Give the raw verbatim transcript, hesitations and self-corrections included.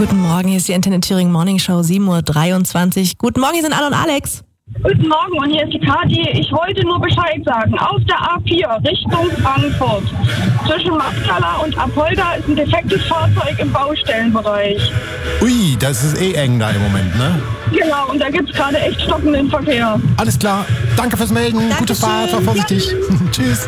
Guten Morgen, hier ist die Antenne Thüringen Morning Show, sieben Uhr dreiundzwanzig. Guten Morgen, hier sind Anne und Alex. Guten Morgen und hier ist die Kathi. Ich wollte nur Bescheid sagen. Auf der A vier Richtung Frankfurt zwischen Machtala und Apolda ist ein defektes Fahrzeug im Baustellenbereich. Ui, das ist eh eng da im Moment, ne? Genau, und da gibt es gerade echt stockenden Verkehr. Alles klar. Danke fürs Melden. Dankeschön. Gute Fahrt, fahr vorsichtig. Ja. Tschüss.